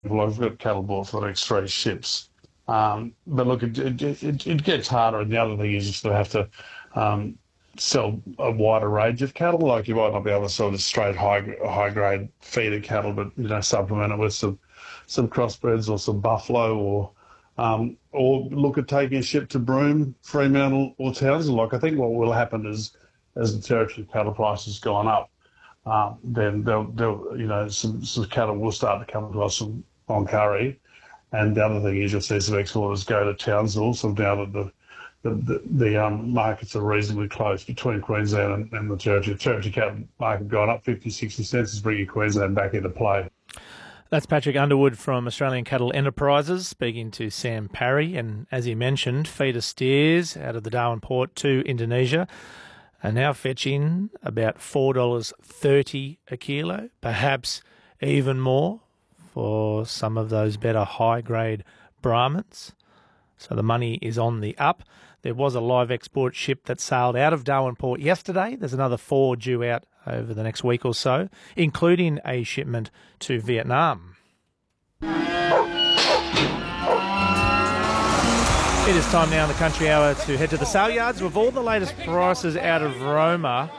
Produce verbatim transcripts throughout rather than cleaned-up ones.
Well, I've got cattle bought for the next three ships. Um, but look, it, it, it, it gets harder. And the other thing is you sort of have to um, sell a wider range of cattle. Like you might not be able to sell just straight high high grade feeder cattle, but you know supplement it with some some crossbreds or some buffalo, or um, or look at taking a ship to Broome, Fremantle, or Townsville. Like I think what will happen is as the territory cattle price has gone up, um, then they'll, they'll you know some, some cattle will start to come to us from on Curry. And the other thing is you'll see some exporters go to Townsville, so now that the the, the, the um, markets are reasonably close between Queensland and, and the territory. The territory cattle market gone up fifty, sixty cents is bringing Queensland back into play. That's Patrick Underwood from Australian Cattle Enterprises speaking to Sam Parry. And as he mentioned, feeder steers out of the Darwin port to Indonesia are now fetching about four dollars thirty a kilo, perhaps even more for some of those better high-grade Brahmins. So the money is on the up. There was a live export ship that sailed out of Darwin port yesterday. There's another four due out over the next week or so, including a shipment to Vietnam. It is time now in the Country Hour to head to the sale yards with all the latest prices out of Roma.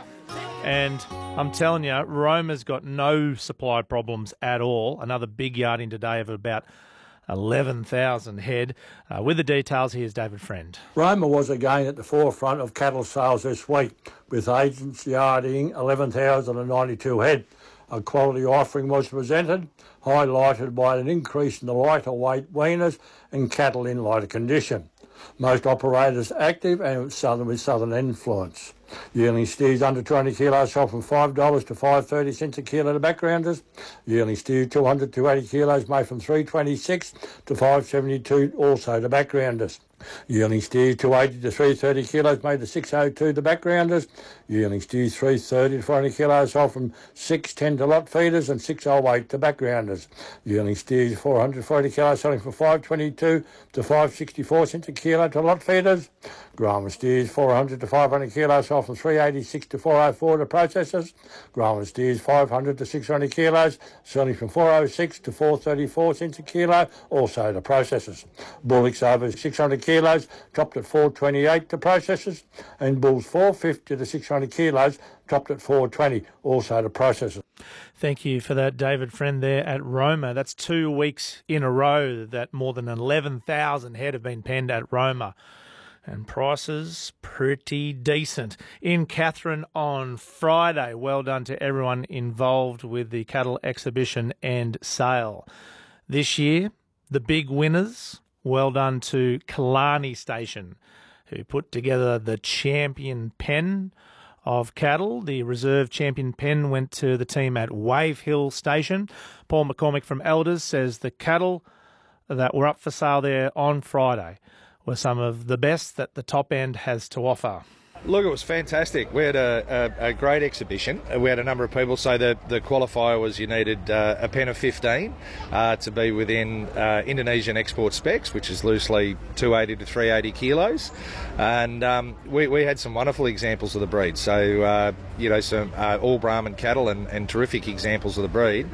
And I'm telling you, Roma's got no supply problems at all. Another big yarding today of about eleven thousand head. Uh, with the details, here's David Friend. Roma was again at the forefront of cattle sales this week, with agents yarding eleven thousand ninety-two head. A quality offering was presented, highlighted by an increase in the lighter weight weaners and cattle in lighter condition. Most operators active and southern with southern influence. Yearling steers under two hundred kilos sold from five dollars to five dollars thirty cents a kilo to backgrounders. Yearling steers two hundred to eighty kilos made from three dollars twenty-six to five dollars seventy-two also to backgrounders. Yearling steers two hundred eighty to three dollars thirty kilos made to six dollars oh two to backgrounders. Yearling steers three dollars thirty to four hundred kilos sold from six dollars ten to lot feeders and six dollars oh eight to backgrounders. Yearling steers four hundred forty kilos selling from five dollars twenty-two to five dollars sixty-four cents a kilo to lot feeders. Graham steers four hundred to five hundred kilos sold from three dollars eighty-six to four dollars oh four to processors. Graham steers five hundred to six hundred kilos selling from four dollars oh six to four dollars thirty-four cents a kilo also to processors. Bullocks over six hundred kilos dropped at four dollars twenty-eight to processors, and bulls four dollars fifty to six hundred kilos dropped at four dollars twenty also to processors. Thank you for that, David Friend, there at Roma. That's two weeks in a row that more than eleven thousand head have been penned at Roma. And prices pretty decent. In Katherine on Friday, well done to everyone involved with the cattle exhibition and sale. This year, the big winners, well done to Killarney Station, who put together the champion pen of cattle. The reserve champion pen went to the team at Wave Hill Station. Paul McCormick from Elders says the cattle that were up for sale there on Friday were some of the best that the top end has to offer. Look, it was fantastic. We had a, a, a great exhibition. We had a number of people say that the qualifier was you needed uh, a pen of fifteen uh, to be within uh, Indonesian export specs, which is loosely two eighty to three eighty kilos. And um, we, we had some wonderful examples of the breed. So, uh, you know, some uh, all Brahman cattle and, and terrific examples of the breed.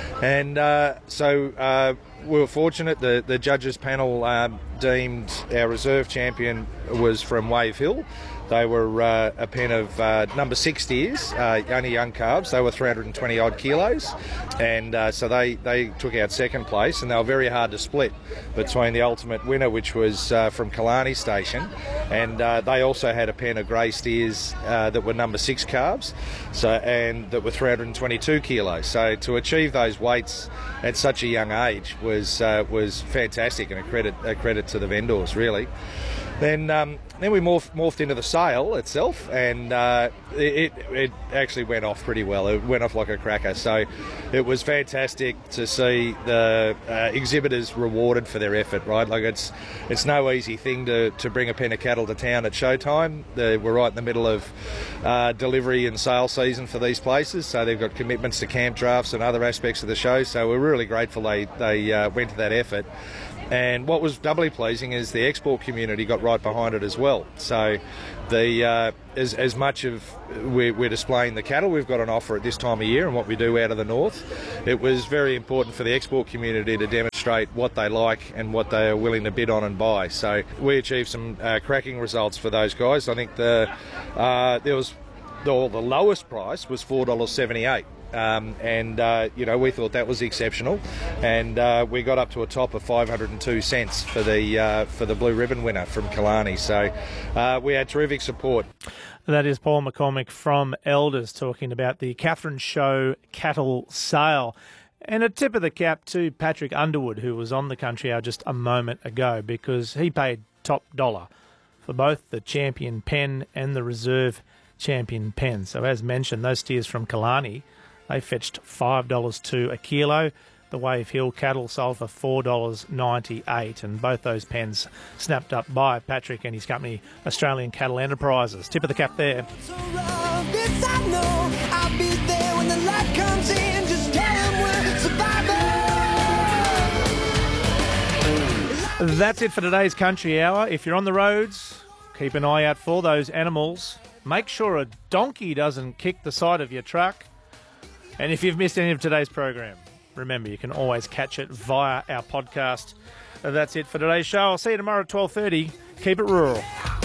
And uh, so uh, we were fortunate. The, the judges panel uh, deemed our reserve champion was from Wave Hill. They were uh, a pen of uh, number six steers, uh, only young calves. They were three hundred twenty odd kilos, and uh, so they, they took out second place, and they were very hard to split between the ultimate winner, which was uh, from Killarney Station, and uh, they also had a pen of grey steers uh, that were number six calves, so and that were three hundred twenty-two kilos. So to achieve those weights at such a young age was uh, was fantastic, and a credit a credit to the vendors, really. Then um, then we morphed, morphed into the sale itself, and uh, it, it actually went off pretty well. It went off like a cracker. So it was fantastic to see the uh, exhibitors rewarded for their effort, right? Like it's it's no easy thing to, to bring a pen of cattle to town at showtime. The, we're right in the middle of uh, delivery and sale season for these places, so they've got commitments to camp drafts and other aspects of the show. So we're really grateful they, they uh, went to that effort. And what was doubly pleasing is the export community got right behind it as well. well. So the uh, as, as much of we're, we're displaying the cattle we've got on offer at this time of year and what we do out of the north, it was very important for the export community to demonstrate what they like and what they are willing to bid on and buy. So we achieved some uh, cracking results for those guys. I think the uh, there was the, the lowest price was four dollars seventy-eight. Um, and uh, you know, we thought that was exceptional, and uh, we got up to a top of five hundred and two cents for the uh, for the blue ribbon winner from Killarney. So uh, we had terrific support. That is Paul McCormick from Elders talking about the Catherine Show cattle sale. And a tip of the cap to Patrick Underwood, who was on the Country Hour just a moment ago, because he paid top dollar for both the champion pen and the reserve champion pen. So as mentioned, those steers from Killarney, they fetched five dollars two a kilo. The Wave Hill cattle sold for four dollars ninety-eight, and both those pens snapped up by Patrick and his company, Australian Cattle Enterprises. Tip of the cap there. That's it for today's Country Hour. If you're on the roads, keep an eye out for those animals. Make sure a donkey doesn't kick the side of your truck. And if you've missed any of today's program, remember, you can always catch it via our podcast. That's it for today's show. I'll see you tomorrow at twelve thirty. Keep it rural.